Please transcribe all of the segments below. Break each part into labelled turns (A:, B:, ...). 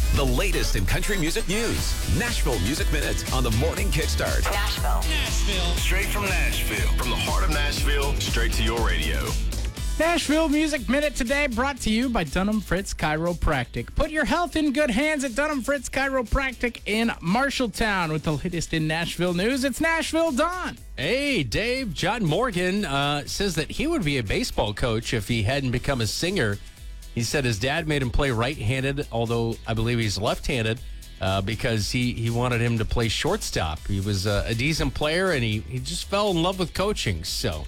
A: The latest in country music news. Nashville Music Minute on the Morning Kickstart.
B: Nashville.
C: Straight from Nashville. From the heart of Nashville, straight to your radio.
D: Nashville Music Minute today brought to you by Dunham Fritz Chiropractic. Put your health in good hands at Dunham Fritz Chiropractic in Marshalltown. With the latest in Nashville news, it's Nashville Dawn.
E: Hey, Dave. John Morgan says that he would be a baseball coach if he hadn't become a singer. He said his dad made him play right-handed, although I believe he's left-handed, because he wanted him to play shortstop. He was a decent player, and he just fell in love with coaching, so...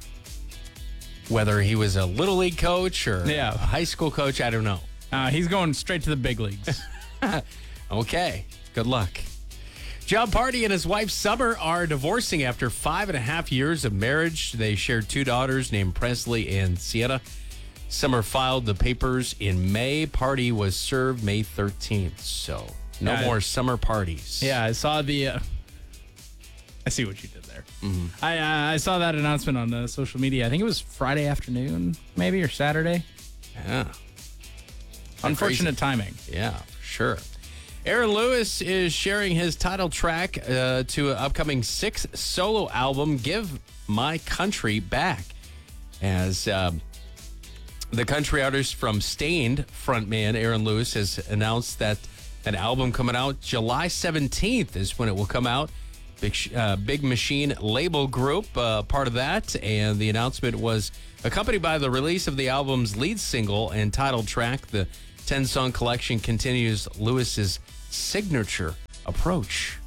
E: Whether he was a little league coach or a high school coach, I don't know.
D: He's going straight to the big leagues.
E: Okay, good luck. John Party and his wife Summer are divorcing after 5.5 years of marriage. They shared 2 daughters named Presley and Sienna. Summer filed the papers in May. Party was served May 13th. So no more summer parties.
D: Yeah, I saw the... I see what you did there. Mm-hmm. I saw that announcement on social media. I think it was Friday afternoon, maybe, or Saturday.
E: Yeah.
D: Unfortunate timing.
E: Yeah, for sure. Aaron Lewis is sharing his title track to an upcoming 6th solo album, Give My Country Back. As the country artist from Stained frontman Aaron Lewis has announced that an album coming out July 17th is when it will come out. Big Machine label group, part of that, and the announcement was accompanied by the release of the album's lead single and title track. The 10-song collection continues Lewis's signature approach.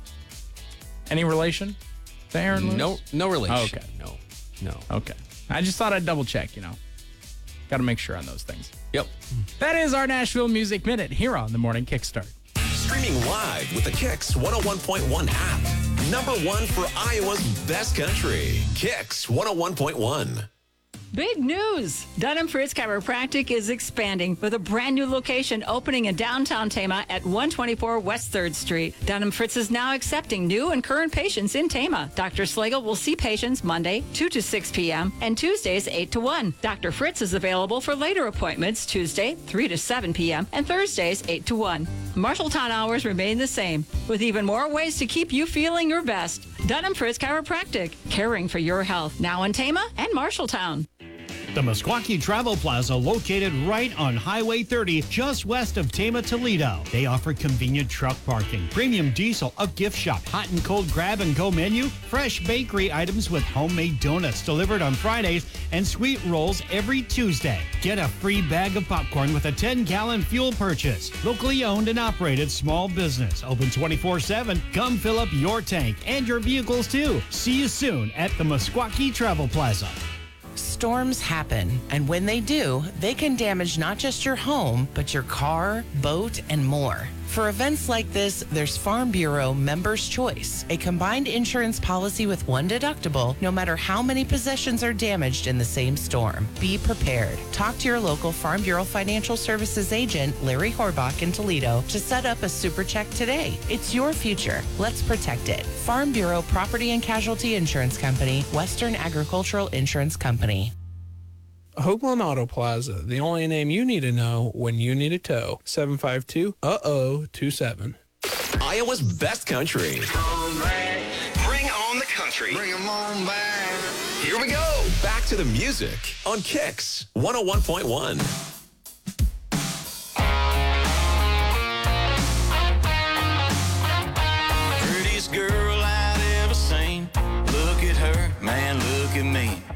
D: Any relation to Aaron Lewis?
E: No relation.
D: Oh, okay.
E: No.
D: Okay. I just thought I'd double check, Got to make sure on those things.
E: Yep.
D: That is our Nashville Music Minute here on the Morning Kickstart.
A: Streaming live with the Kicks 101.1 app. Number 1 for Iowa's best country. Kicks 101.1.
B: Big news! Dunham Fritz Chiropractic is expanding with a brand new location opening in downtown Tama at 124 West 3rd Street. Dunham Fritz is now accepting new and current patients in Tama. Dr. Slagle will see patients Monday, 2 to 6 p.m., and Tuesdays, 8 to 1. Dr. Fritz is available for later appointments Tuesday, 3 to 7 p.m., and Thursdays, 8 to 1. Marshalltown hours remain the same, with even more ways to keep you feeling your best. Dunham Fritz Chiropractic, caring for your health, now in Tama and Marshalltown.
F: The Meskwaki Travel Plaza, located right on Highway 30, just west of Tama, Toledo. They offer convenient truck parking, premium diesel, a gift shop, hot and cold grab-and-go menu, fresh bakery items with homemade donuts delivered on Fridays, and sweet rolls every Tuesday. Get a free bag of popcorn with a 10-gallon fuel purchase. Locally owned and operated small business. Open 24/7. Come fill up your tank and your vehicles, too. See you soon at the Meskwaki Travel Plaza.
G: Storms happen, and when they do, they can damage not just your home, but your car, boat, and more. For events like this, there's Farm Bureau Members' Choice, a combined insurance policy with one deductible, no matter how many possessions are damaged in the same storm. Be prepared. Talk to your local Farm Bureau Financial Services agent, Larry Horbach in Toledo, to set up a super check today. It's your future. Let's protect it. Farm Bureau Property and Casualty Insurance Company, Western Agricultural Insurance Company.
H: Hoagland Auto Plaza, the only name you need to know when you need a tow. 752-27.
A: Iowa's best country.
C: Bring on the country. Bring 'em on back.
A: Here we go. Back to the music on Kicks 101.1.
I: Prettiest girl I'd ever seen. Look at her, man, look at me.